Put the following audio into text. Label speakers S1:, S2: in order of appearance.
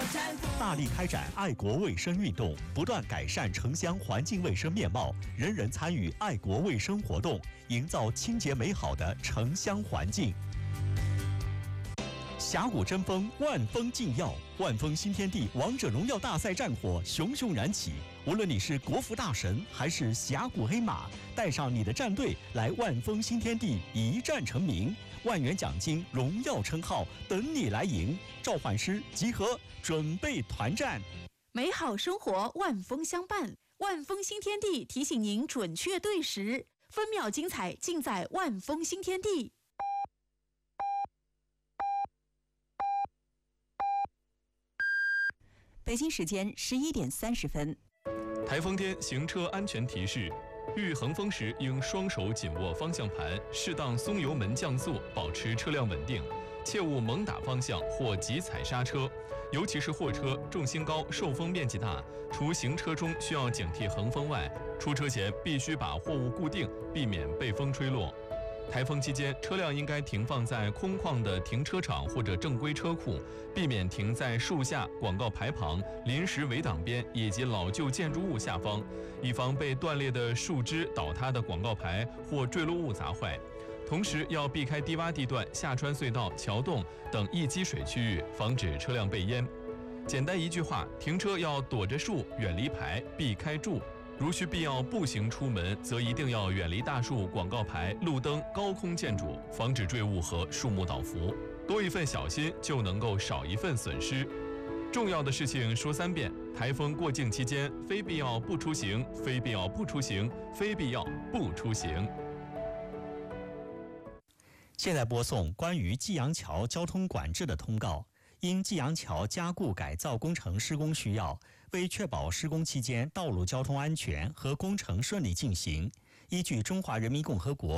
S1: 大力开展爱国卫生运动，不断改善城乡环境卫生面貌，人人参与爱国卫生活动，营造清洁美好的城乡环境。峡谷争锋，万峰竞耀，万峰新天地王者荣耀大赛战火熊熊燃起。无论你是国服大神还是峡谷黑马，带上你的战队来万峰新天地一战成名，万元奖金、荣耀称号等你来赢。召唤师集合，准备团战。
S2: 美好生活万峰相伴，万峰新天地提醒您准确对时，分秒精彩尽在万峰新天地。
S3: 北京时间11点30分。
S4: 台风天行车安全提示：遇横风时应双手紧握方向盘，适当松油门降速，保持车辆稳定，切勿猛打方向或急踩刹车。尤其是货车重心高、受风面积大，除行车中需要警惕横风外，出车前必须把货物固定，避免被风吹落。台风期间，车辆应该停放在空旷的停车场或者正规车库，避免停在树下、广告牌旁、临时围挡边以及老旧建筑物下方，以防被断裂的树枝、倒塌的广告牌或坠落物砸坏。同时要避开低洼地段、下穿隧道、桥洞等易积水区域，防止车辆被淹。简单一句话，停车要躲着树，远离牌，避开柱。如需必要步行出门，则一定要远离大树、广告牌、路灯、高空建筑，防止坠物和树木倒伏。多一份小心，就能够少一份损失。重要的事情说3遍：台风过境期间，非必要不出行，非必要不出行，非必要不出行。
S1: 现在播送关于济阳桥交通管制的通告。因济阳桥加固改造工程施工需要，为确保施工期间道路交通安全和工程顺利进行，依据《中华人民共和国